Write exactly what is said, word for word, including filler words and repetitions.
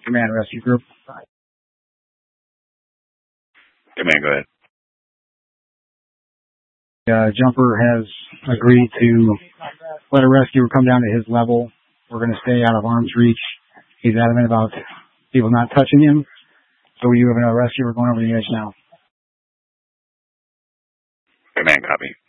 Command Rescue Group. Command, go ahead. Uh, Jumper has agreed to let a rescuer come down to his level. We're going to stay out of arm's reach. He's adamant about people not touching him. So you have another rescuer going over the edge now. Command, copy.